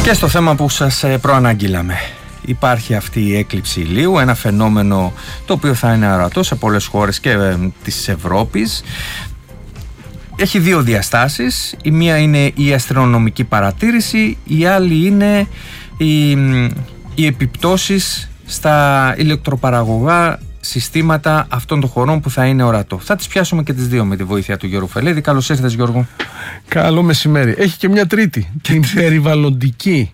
Και στο θέμα που σας προαναγγείλαμε. Υπάρχει αυτή η έκλειψη ηλίου, ένα φαινόμενο το οποίο θα είναι αορατό σε πολλές χώρες και της Ευρώπης. Έχει δύο διαστάσεις. Η μία είναι η αστρονομική παρατήρηση, η άλλη είναι οι επιπτώσεις στα ηλεκτροπαραγωγά συστήματα αυτών των χωρών που θα είναι ορατό. Θα τις πιάσουμε και τις δύο με τη βοήθεια του Γιώργου Φελέδη. Καλώς ήρθες, Γιώργο. Καλό μεσημέρι. Έχει και μια τρίτη, την περιβαλλοντική.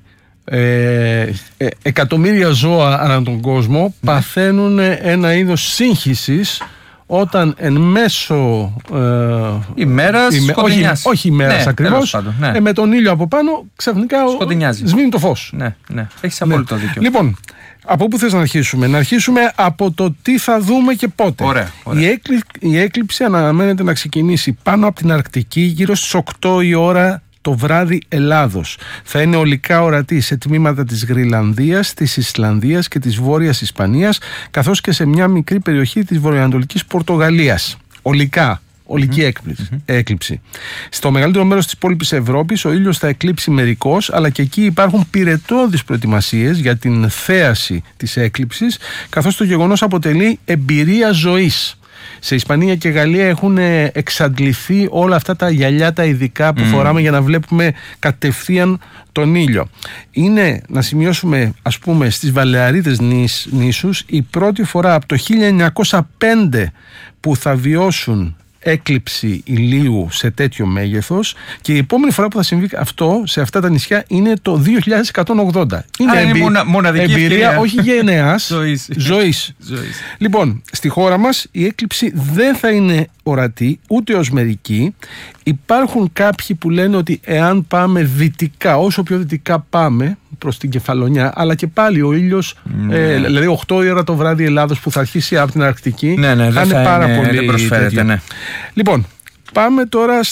Εκατομμύρια ζώα ανά τον κόσμο παθαίνουν ένα είδος σύγχυσης όταν εν μέσω ημέρας σκοτεινιάζει. Όχι ημέρας ακριβώς, με τον ήλιο από πάνω ξαφνικά σβήνει το φως. Ναι, έχεις απόλυτο δίκιο. Λοιπόν, από πού θες να αρχίσουμε? Να αρχίσουμε από το τι θα δούμε και πότε. Ωραία. Η έκλειψη αναμένεται να ξεκινήσει πάνω από την Αρκτική γύρω στις 8 η ώρα το βράδυ Ελλάδος. Θα είναι ολικά ορατή σε τμήματα της Γροιλανδίας, της Ισλανδίας και της Βόρειας Ισπανίας, καθώς και σε μια μικρή περιοχή της βορειοανατολικής Πορτογαλίας. Ολική έκλειψη. Στο μεγαλύτερο μέρος της υπόλοιπης Ευρώπης ο ήλιος θα εκλείψει μερικώς, αλλά και εκεί υπάρχουν πυρετώδεις προετοιμασίες για την θέαση της έκλειψης, καθώς το γεγονός αποτελεί εμπειρία ζωής. Σε Ισπανία και Γαλλία έχουν εξαντληθεί όλα αυτά τα γυαλιά τα ειδικά που φοράμε για να βλέπουμε κατευθείαν τον ήλιο. Είναι, να σημειώσουμε, ας πούμε, στις Βαλεαρίδες νήσους η πρώτη φορά από το 1905 που θα βιώσουν έκλειψη ηλίου σε τέτοιο μέγεθος, και η επόμενη φορά που θα συμβεί αυτό σε αυτά τα νησιά είναι το 2180. Είναι μοναδική εμπειρία όχι γενεάς, ζωής. Λοιπόν, στη χώρα μας η έκλειψη δεν θα είναι ορατή ούτε ως μερική. Υπάρχουν κάποιοι που λένε ότι εάν πάμε δυτικά, όσο πιο δυτικά πάμε προς την Κεφαλονιά, αλλά και πάλι ο ήλιος, δηλαδή 8 η ώρα το βράδυ Ελλάδος που θα αρχίσει από την Αρκτική, θα είναι πάρα πολύ. Δεν προσφέρεται, ναι. Λοιπόν, πάμε τώρα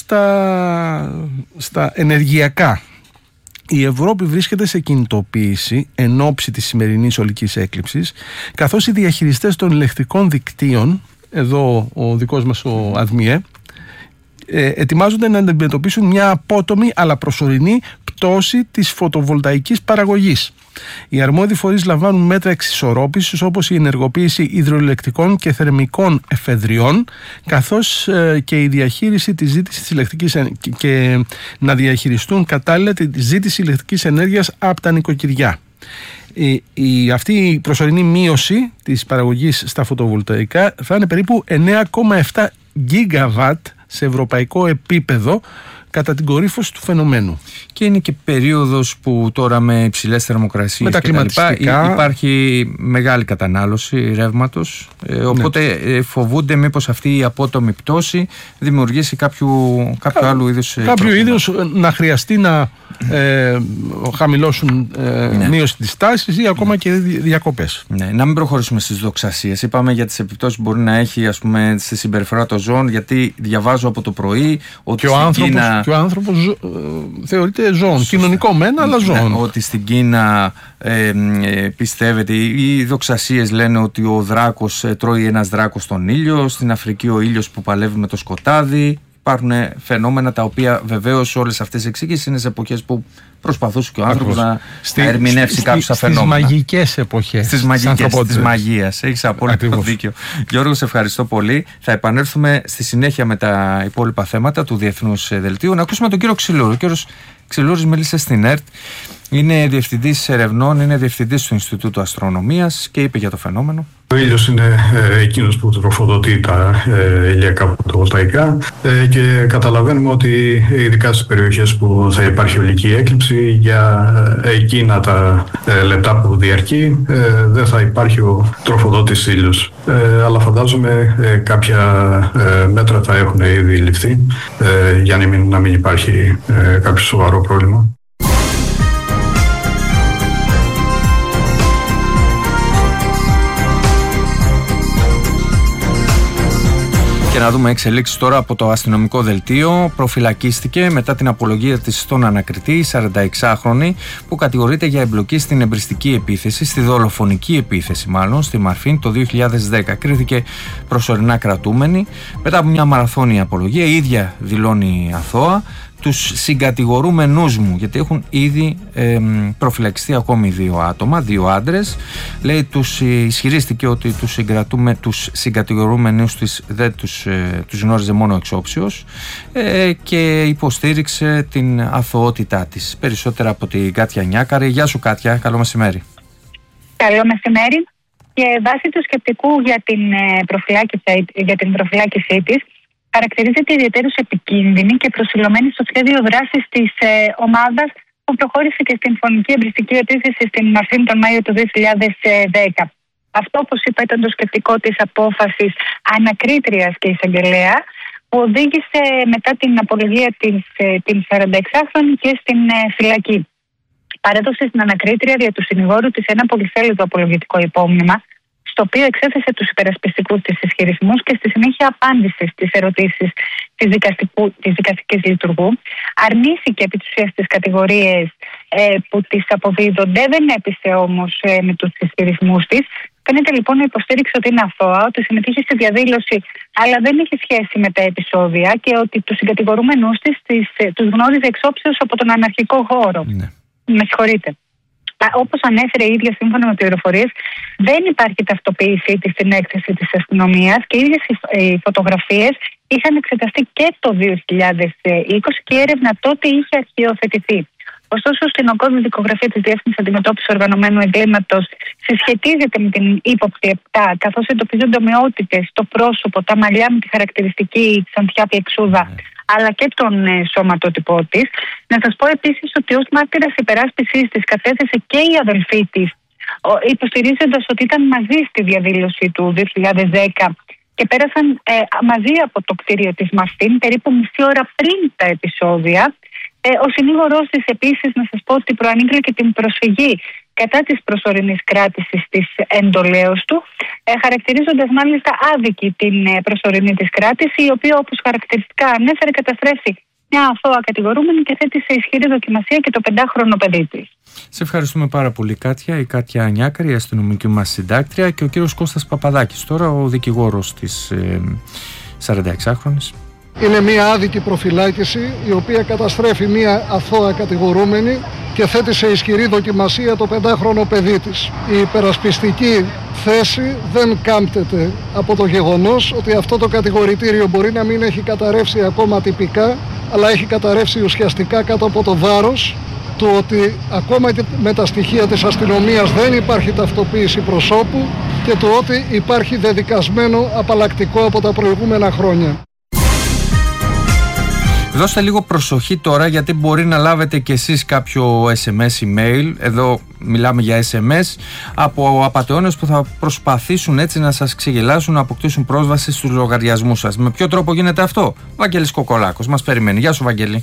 στα ενεργειακά. Η Ευρώπη βρίσκεται σε κινητοποίηση εν ώψη της σημερινής ολικής έκλειψης, καθώς οι διαχειριστές των ηλεκτρικών δικτύων, εδώ ο δικός μας ο ΑΔΜΙΕ, ετοιμάζονται να αντιμετωπίσουν μια απότομη αλλά προσωρινή πτώση της φωτοβολταϊκής παραγωγής. Οι αρμόδιοι φορείς λαμβάνουν μέτρα εξισορρόπησης, όπως η ενεργοποίηση υδροηλεκτρικών και θερμικών εφεδριών, καθώς και η διαχείριση της ζήτησης της ηλεκτρικής και να διαχειριστούν κατάλληλα τη ζήτηση ηλεκτρικής ενέργειας από τα νοικοκυριά. Αυτή η προσωρινή μείωση της παραγωγής στα φωτοβολταϊκά θα είναι περίπου 9,7 γίγαβατ σε ευρωπαϊκό επίπεδο κατά την κορύφωση του φαινομένου. Και είναι και περίοδος που τώρα με υψηλές θερμοκρασίες με τα κλιματιστικά υπάρχει μεγάλη κατανάλωση ρεύματος, οπότε φοβούνται μήπως αυτή η απότομη πτώση δημιουργήσει κάποιο άλλο είδους να χρειαστεί να χαμηλώσουν μείωση της τάσης ή ακόμα και διακοπές. Ναι, να μην προχωρήσουμε στις δοξασίες. Είπαμε για τις επιπτώσεις που μπορεί να έχει, ας πούμε, στη συμπεριφορά των ζώων, γιατί διαβάζω από το πρωί ότι και ο άνθρωπος θεωρείται ζώων. Κοινωνικό μένα, αλλά ζώων. Ότι στην Κίνα πιστεύετε, οι δοξασίες λένε ότι ο δράκος τρώει ένας δράκος τον ήλιο, στην Αφρική ο ήλιος που παλεύει με το σκοτάδι. Υπάρχουν φαινόμενα τα οποία βεβαίως όλες αυτές οι εξήγησεις είναι σε εποχές που προσπαθούσε και ο άνθρωπος να ερμηνεύσει κάποιους τα φαινόμενα. Στις μαγικές εποχές. Στις μαγικές της μαγείας. Έχεις απόλυτο δίκιο. Γιώργο, σε ευχαριστώ πολύ. Θα επανέλθουμε στη συνέχεια με τα υπόλοιπα θέματα του Διεθνούς Δελτίου. Να ακούσουμε τον κύριο Ξυλούρη. Ο κύριος Ξυλούρης μίλησε στην ΕΡΤ. Είναι διευθυντής ερευνών, είναι διευθυντής του Ινστιτούτου Αστρονομίας και είπε για το φαινόμενο. Ο ήλιος είναι εκείνος που τροφοδοτεί τα ηλιακά φωτοβολταϊκά και καταλαβαίνουμε ότι ειδικά στις περιοχές που θα υπάρχει ολική έκλειψη, για εκείνα τα λεπτά που διαρκεί δεν θα υπάρχει ο τροφοδότης ήλιος. Αλλά φαντάζομαι κάποια μέτρα θα έχουν ήδη ληφθεί για να μην υπάρχει κάποιο σοβαρό πρόβλημα. Και να δούμε εξελίξεις τώρα από το αστυνομικό δελτίο. Προφυλακίστηκε μετά την απολογία της στον ανακριτή 46χρονη που κατηγορείται για εμπλοκή στην εμπριστική επίθεση, στη δολοφονική επίθεση μάλλον, στη Μαρφίν το 2010. Κρίθηκε προσωρινά κρατούμενη. Μετά από μια μαραθώνια απολογία, η ίδια δηλώνει αθώα. τους συγκατηγορούμενούς μου, γιατί έχουν ήδη προφυλακιστεί ακόμη 2 άτομα, 2 άντρες. Λέει ισχυρίστηκε ότι τους συγκατηγορούμενους της δεν τους γνώριζε μόνο εξόψεως και υποστήριξε την αθωότητά της. Περισσότερα από την Κάτια Νιάκαρη. Γεια σου Κάτια, καλό μεσημέρι. Καλό μεσημέρι. Και βάσει του σκεπτικού για την προφυλάκησή της, χαρακτηρίζεται ιδιαίτερως επικίνδυνη και προσιλωμένη στο σχέδιο δράσης της ομάδας που προχώρησε και στην φωνική εμπριστική επίθεση στην Μαρσίνη τον Μάιο του 2010. Αυτό, όπως είπα, ήταν το σκεπτικό της απόφασης ανακρίτριας και εισαγγελέα, που οδήγησε μετά την απολογία την 46χρονη και στην φυλακή. Παρέδωσε στην ανακρίτρια δια του συνηγόρου της ένα πολυσέλιδο απολογητικό υπόμνημα, στο οποίο εξέθεσε τους υπερασπιστικούς της ισχυρισμούς και στη συνέχεια απάντησε στις ερωτήσεις της δικαστικής λειτουργού. Αρνήθηκε επί της ουσίας τις κατηγορίες που της αποδίδονται, δεν έπεισε όμως με τους ισχυρισμούς της. Φαίνεται λοιπόν να υποστήριξε ότι είναι αθώα, ότι συμμετείχε στη διαδήλωση, αλλά δεν έχει σχέση με τα επεισόδια και ότι τους συγκατηγορούμενους της τους γνώριζε εξόψεως από τον αναρχικό χώρο. Ναι. Με συγχωρείτε. Όπως ανέφερε η ίδια σύμφωνα με πληροφορίες, δεν υπάρχει ταυτοποίησή της στην έκθεση της αστυνομίας και οι ίδιες οι φωτογραφίες είχαν εξεταστεί και το 2020 και η έρευνα τότε είχε αρχιοθετηθεί. Ωστόσο, στην ογκώδη δικογραφία της Διεύθυνσης Αντιμετώπισης Οργανωμένου Εγκλήματος συσχετίζεται με την ύποπτη επτά, καθώς εντοπίζονται ομοιότητες στο πρόσωπο, τα μαλλιά με τη χαρακτηριστική ξανθιά πλεξούδα, αλλά και τον σώματότυπό της. Να σας πω επίσης ότι ως μάρτυρας υπεράσπισης της κατέθεσε και η αδελφή της, υποστηρίζοντας ότι ήταν μαζί στη διαδήλωση του 2010 και πέρασαν μαζί από το κτίριο της Μαρσίν περίπου μισή ώρα πριν τα επεισόδια. Ο συνήγορός της επίσης, να σας πω ότι προανήγγειλε και την προσφυγή κατά της προσωρινής κράτησης της εντολέως του, χαρακτηρίζοντας μάλιστα άδικη την προσωρινή της κράτηση, η οποία, όπως χαρακτηριστικά ανέφερε, καταστρέφει μια αθώα κατηγορούμενη και θέτει σε ισχυρή δοκιμασία και το 5χρονο παιδί της. Σε ευχαριστούμε πάρα πολύ, Κάτια. Η Κάτια Νιάκαρη, η αστυνομική μας συντάκτρια, και ο κύριος Κώστας Παπαδάκης, τώρα ο δικηγόρος της 46χρονης. Είναι μια άδικη προφυλάκηση η οποία καταστρέφει μια αθώα κατηγορούμενη και θέτει σε ισχυρή δοκιμασία το 5χρονο παιδί της. Η υπερασπιστική θέση δεν κάμπτεται από το γεγονός ότι αυτό το κατηγορητήριο μπορεί να μην έχει καταρρεύσει ακόμα τυπικά, αλλά έχει καταρρεύσει ουσιαστικά κάτω από το βάρος του ότι ακόμα και με τα στοιχεία της αστυνομίας δεν υπάρχει ταυτοποίηση προσώπου και του ότι υπάρχει δεδικασμένο απαλλακτικό από τα προηγούμενα χρόνια. Δώστε λίγο προσοχή τώρα, γιατί μπορεί να λάβετε κι εσείς κάποιο SMS email, εδώ μιλάμε για SMS, από απατεώνες που θα προσπαθήσουν έτσι να σας ξεγελάσουν, να αποκτήσουν πρόσβαση στους λογαριασμούς σας. Με ποιο τρόπο γίνεται αυτό? Βαγγέλης Κοκολάκος μας περιμένει. Γεια σου Βαγγέλη.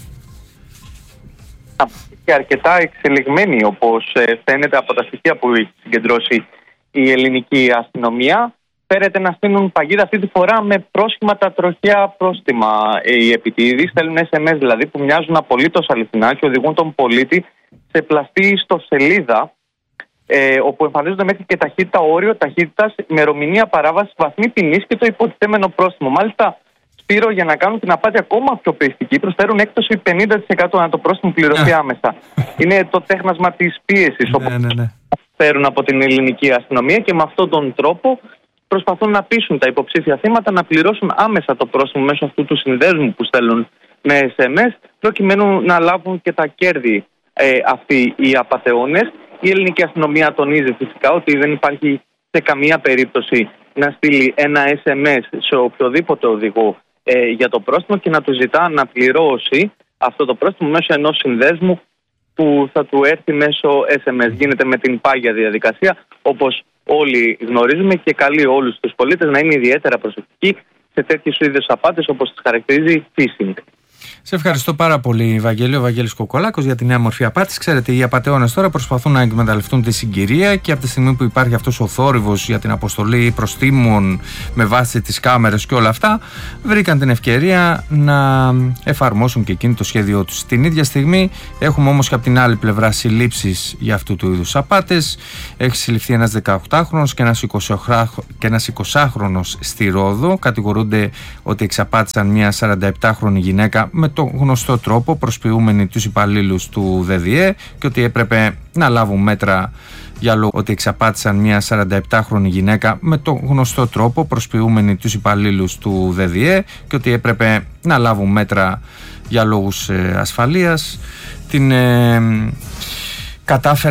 Και αρκετά εξελιγμένη, όπως φαίνεται από τα στοιχεία που έχει συγκεντρώσει η ελληνική αστυνομία. Φέρεται να στείλουν παγίδα αυτή τη φορά με πρόσχημα τροχαία πρόστιμα. Οι επιτίδεις στέλνουν SMS δηλαδή που μοιάζουν απολύτως αληθινά και οδηγούν τον πολίτη σε πλαστή ιστοσελίδα, όπου εμφανίζονται μέχρι και ταχύτητα, όριο ταχύτητας, ημερομηνία παράβασης, βαθμή ποινής και το υποτιθέμενο πρόστιμο. Μάλιστα, Σπύρο, για να κάνουν την απάτη ακόμα πιο πιστική, προσφέρουν έκπτωση 50% αν το πρόστιμο πληρωθεί άμεσα. Είναι το τέχνασμα της πίεσης, όπως φέρουν από την ελληνική αστυνομία, και με αυτόν τον τρόπο προσπαθούν να πείσουν τα υποψήφια θύματα να πληρώσουν άμεσα το πρόστιμο μέσω αυτού του συνδέσμου που στέλνουν με SMS, προκειμένου να λάβουν και τα κέρδη αυτοί οι απατεώνες. Η ελληνική αστυνομία τονίζει φυσικά ότι δεν υπάρχει σε καμία περίπτωση να στείλει ένα SMS σε οποιοδήποτε οδηγό για το πρόστιμο και να του ζητά να πληρώσει αυτό το πρόστιμο μέσω ενός συνδέσμου που θα του έρθει μέσω SMS. Γίνεται με την πάγια διαδικασία, όπως όλοι γνωρίζουμε, και καλεί όλους τους πολίτες να είναι ιδιαίτερα προσεκτικοί σε τέτοιους είδους απάτες, όπως τις χαρακτηρίζει phishing. Σε ευχαριστώ πάρα πολύ, Βαγγέλη. Ο Βαγγέλης Κοκολάκος, για την νέα μορφή απάτης. Ξέρετε, οι απατεώνες τώρα προσπαθούν να εκμεταλλευτούν τη συγκυρία, και από τη στιγμή που υπάρχει αυτός ο θόρυβος για την αποστολή προστίμων με βάση τις κάμερες και όλα αυτά, βρήκαν την ευκαιρία να εφαρμόσουν και εκείνη το σχέδιό τους. Την ίδια στιγμή έχουμε όμως και από την άλλη πλευρά συλλήψεις για αυτού του είδους απάτες. Έχει συλληφθεί ένας 18χρονος και ένας 20χρονος στη Ρόδο. Κατηγορούνται ότι εξαπάτησαν μια 47χρονη γυναίκα με τον γνωστό τρόπο, προσποιούμενοι τους υπαλλήλους του ΔΔΕ, και ότι έπρεπε να λάβουν μέτρα για λόγω ότι εξαπάτησαν μια 47χρονη γυναίκα με τον γνωστό τρόπο, προσποιούμενοι τους υπαλλήλους του ΔΔΕ, και ότι έπρεπε να λάβουν μέτρα για λόγους ασφαλείας. Την κατάφερε